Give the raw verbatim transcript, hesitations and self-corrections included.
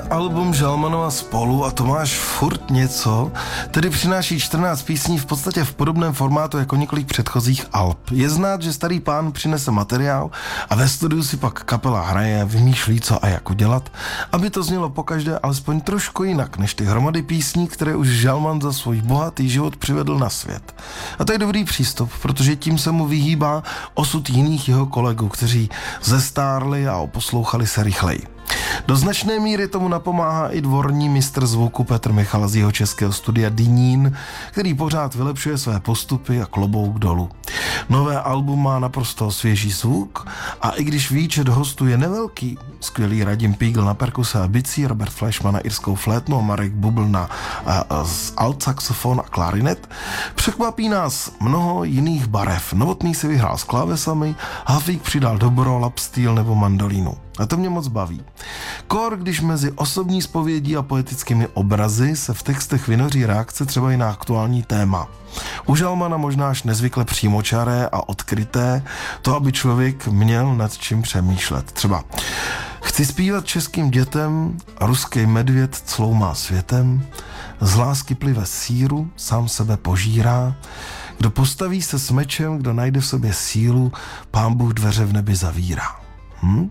album Žalmanova Spolu a to máš furt něco, tedy přináší čtrnáct písní v podstatě v podobném formátu jako několik předchozích alb. Je znát, že starý pán přinese materiál a ve studiu si pak kapela hraje, vymýšlí co a jak udělat, aby to znělo pokaždé alespoň trošku jinak než ty hromady písní, které už Žalman za svůj bohatý život přivedl na svět. A to je dobrý přístup, protože tím se mu vyhýbá osud jiných jeho kolegů, kteří zestárli a oposlouchali se rychleji. Do značné míry tomu napomáhá i dvorní mistr zvuku Petr Michal z jeho českého studia Dynín, který pořád vylepšuje své postupy a klobouk dolů. Nové album má naprosto svěží zvuk a i když výčet hostů je nevelký, skvělý Radim Pígl na perkuse a bicí, Robert Fleischmann na irskou flétnu a Marek Bubl na alt saxofon a klarinet, překvapí nás mnoho jiných barev. Novotný si vyhrál s klávesami, Hafík přidal dobro, lapsteel nebo mandolínu. A to mě moc baví. Kor, když mezi osobní zpovědí a poetickými obrazy se v textech vynoří reakce třeba i na aktuální téma. U Žalmana možná až nezvykle přímočaré a odkryté, to, aby člověk měl nad čím přemýšlet. Třeba chci zpívat českým dětem, ruský medvěd cloumá světem, z lásky plive síru, sám sebe požírá, kdo postaví se s mečem, kdo najde v sobě sílu, pán Bůh dveře v nebi zavírá. Hm?